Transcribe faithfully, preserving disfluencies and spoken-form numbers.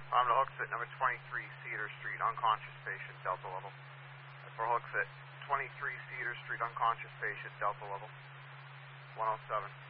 I'm the Hooksit, number twenty-three, Cedar Street, unconscious patient, Delta level. For Hooksit, twenty-three, Cedar Street, unconscious patient, Delta level. one oh seven.